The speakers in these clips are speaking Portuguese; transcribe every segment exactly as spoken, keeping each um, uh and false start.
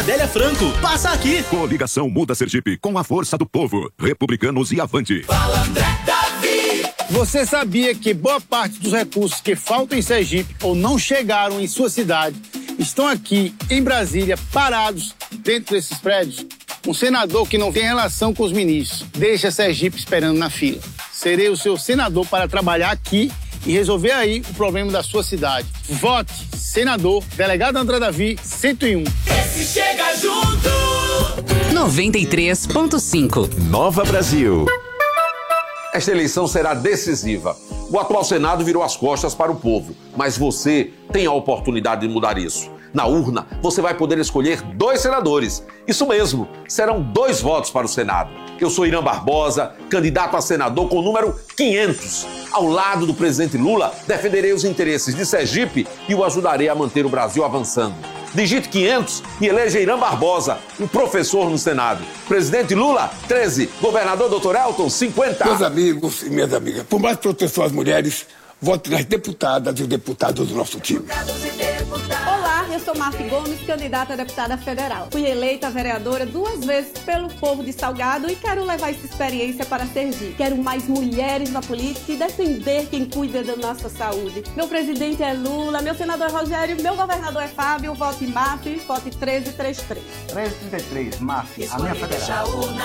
Délia Franco, passa aqui. Coligação Muda Sergipe, com a força do povo. Republicanos e avante. Fala, André Davi. Você sabia que boa parte dos recursos que faltam em Sergipe ou não chegaram em sua cidade estão aqui em Brasília, parados dentro desses prédios? Um senador que não tem relação com os ministros deixa Sergipe esperando na fila. Serei o seu senador para trabalhar aqui e resolver aí o problema da sua cidade. Vote, senador, delegado André Davi, cento e um. Esse chega junto. noventa e três ponto cinco. Nova Brasil. Esta eleição será decisiva. O atual Senado virou as costas para o povo, mas você tem a oportunidade de mudar isso. Na urna, você vai poder escolher dois senadores. Isso mesmo, serão dois votos para o Senado. Eu sou Irã Barbosa, candidato a senador com o número quinhentos. Ao lado do presidente Lula, defenderei os interesses de Sergipe e o ajudarei a manter o Brasil avançando. Digite quinhentos e eleja Irã Barbosa, um professor no Senado. Presidente Lula, treze. Governador doutor Elton, cinquenta. Meus amigos e minhas amigas, por mais proteção às mulheres, vote nas deputadas e os deputados do nosso time. Olá, eu sou Marta Gomes, candidata a deputada federal. Fui eleita vereadora duas vezes pelo povo de Salgado e quero levar essa experiência para Sergipe. Quero mais mulheres na política e defender quem cuida da nossa saúde. Meu presidente é Lula, meu senador é Rogério, meu governador é Fábio, vote Marta, vote treze trinta e três. treze trinta e três, Marta, a minha federal.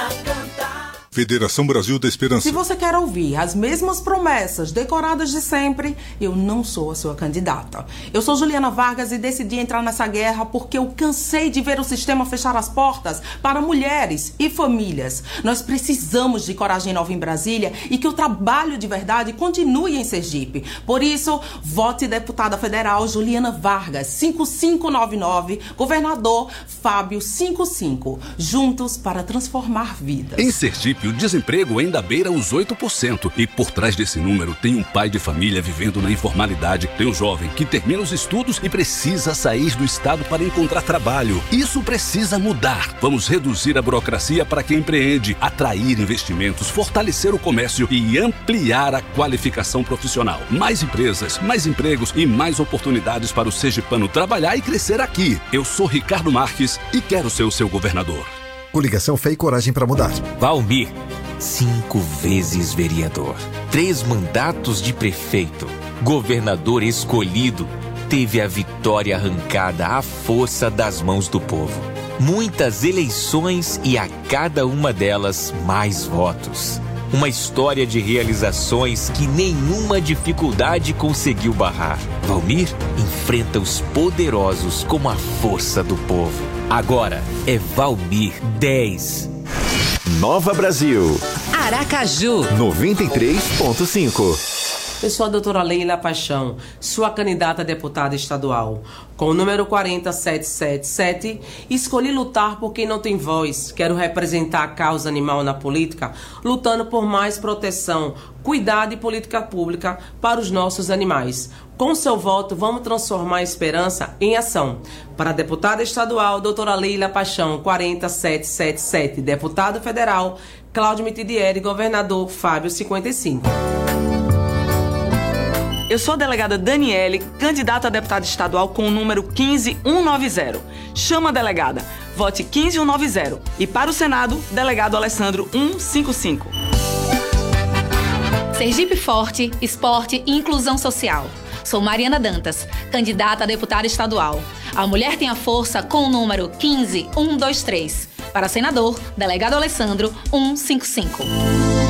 Federação Brasil da Esperança. Se você quer ouvir as mesmas promessas decoradas de sempre, eu não sou a sua candidata. Eu sou Juliana Vargas e decidi entrar nessa guerra porque eu cansei de ver o sistema fechar as portas para mulheres e famílias. Nós precisamos de coragem nova em Brasília e que o trabalho de verdade continue em Sergipe. Por isso, vote deputada federal Juliana Vargas, cinco cinco nove nove, governador Fábio cinquenta e cinco. Juntos para transformar vidas. Em Sergipe, o desemprego ainda beira os oito por cento. E por trás desse número tem um pai de família vivendo na informalidade. Tem um jovem que termina os estudos e precisa sair do estado para encontrar trabalho. Isso precisa mudar. Vamos reduzir a burocracia para quem empreende, atrair investimentos, fortalecer o comércio e ampliar a qualificação profissional. Mais empresas, mais empregos e mais oportunidades para o sergipano trabalhar e crescer aqui. Eu sou Ricardo Marques e quero ser o seu governador. Coligação Fé e Coragem para Mudar. Valmir, cinco vezes vereador, três mandatos de prefeito, governador escolhido, teve a vitória arrancada à força das mãos do povo. Muitas eleições e a cada uma delas mais votos. Uma história de realizações que nenhuma dificuldade conseguiu barrar. Valmir enfrenta os poderosos com a força do povo. Agora é Valmir dez. Nova Brasil. Aracaju. noventa e três ponto cinco. Eu sou a doutora Leila Paixão, sua candidata a deputada estadual. Com o número quarenta sete sete sete, escolhi lutar por quem não tem voz. Quero representar a causa animal na política, lutando por mais proteção, cuidado e política pública para os nossos animais. Com seu voto, vamos transformar a esperança em ação. Para a deputada estadual, doutora Leila Paixão, quarenta sete sete sete. Deputado federal, Cláudio Mitidieri, governador Fábio, cinquenta e cinco. Eu sou a delegada Daniele, candidata a deputada estadual com o número quinze mil cento e noventa. Chama a delegada, vote quinze mil cento e noventa. E para o Senado, delegado Alessandro cento e cinquenta e cinco. Sergipe Forte, Esporte e Inclusão Social. Sou Mariana Dantas, candidata a deputada estadual. A mulher tem a força com o número quinze mil cento e vinte e três. Para senador, delegado Alessandro cento e cinquenta e cinco.